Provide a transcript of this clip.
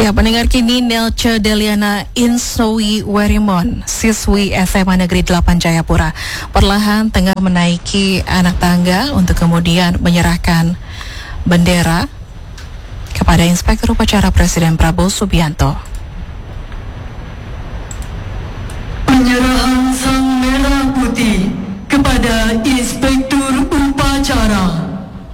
Ya, pendengar kini Nelce Deliana Insowi Werimon, siswi SMA Negeri 8 Jayapura, perlahan tengah menaiki anak tangga untuk kemudian menyerahkan bendera kepada Inspektur Upacara Presiden Prabowo Subianto. Penyerahan sang merah putih kepada Inspektur Upacara.